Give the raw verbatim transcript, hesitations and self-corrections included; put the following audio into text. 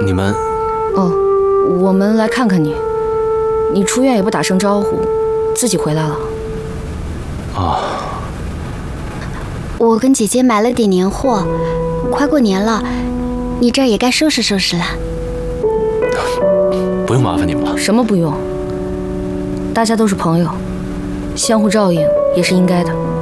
你们…… 哦，我们来看看你。你出院也不打声招呼，自己回来了。 啊。 我跟姐姐买了点年货，快过年了，你这儿也该收拾收拾了。 不用麻烦你们了。 什么不用？大家都是朋友，相互照应也是应该的。